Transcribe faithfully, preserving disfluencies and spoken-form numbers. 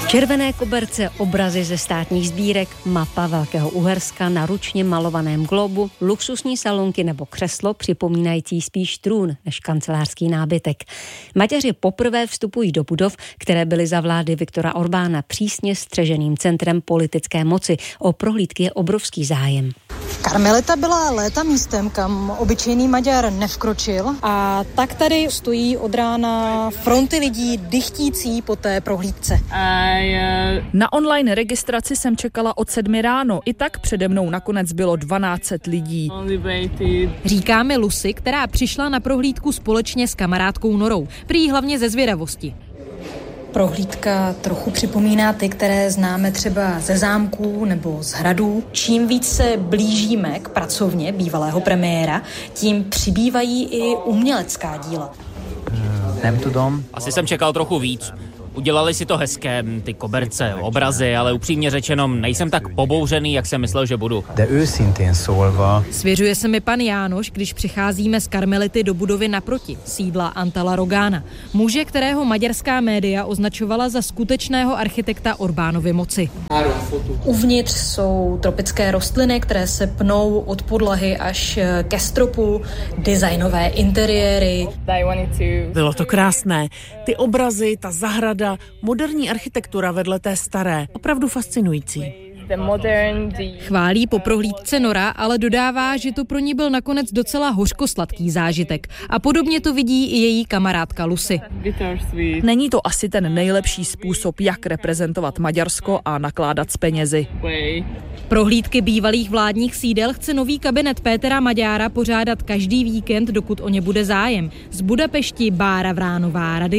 Červené koberce, obrazy ze státních sbírek, mapa Velkého Uherska na ručně malovaném globu, luxusní salonky nebo křeslo připomínající spíš trůn než kancelářský nábytek. Maďaři poprvé vstupují do budov, které byly za vlády Viktora Orbána přísně střeženým centrem politické moci. O prohlídky je obrovský zájem. Karmelita byla léta místem, kam obyčejný Maďar nevkročil, a tak tady stojí od rána fronty lidí dychtící po té prohlídce. Na online registraci jsem čekala od sedmi ráno, i tak přede mnou nakonec bylo dvanáct set lidí. Říká mi Lucy, která přišla na prohlídku společně s kamarádkou Norou, prý hlavně ze zvědavosti. Prohlídka trochu připomíná ty, které známe třeba ze zámků nebo z hradů. Čím víc se blížíme k pracovně bývalého premiéra, tím přibývají i umělecká díla. Jdem tu dom. Asi jsem čekal trochu víc. Udělali si to hezké, ty koberce, obrazy, ale upřímně řečeno, nejsem tak pobouřený, jak jsem myslel, že budu. De őszintén szólva. Svěřuje se mi pan Jánoš, když přicházíme z Karmelity do budovy naproti, sídla Antala Rogána. Muže, kterého maďarská média označovala za skutečného architekta Orbánovy moci. Uvnitř jsou tropické rostliny, které se pnou od podlahy až ke stropu, designové interiéry. Bylo to krásné. Ty obrazy, ta zahrada, moderní architektura vedle té staré, opravdu fascinující. Chválí po prohlídce Nora, ale dodává, že to pro ní byl nakonec docela hořkosladký zážitek. A podobně to vidí i její kamarádka Lucy. Není to asi ten nejlepší způsob, jak reprezentovat Maďarsko a nakládat s penězi. Prohlídky bývalých vládních sídel chce nový kabinet Pétera Magyára pořádat každý víkend, dokud o ně bude zájem. Z Budapešti Bára Vránová, Rady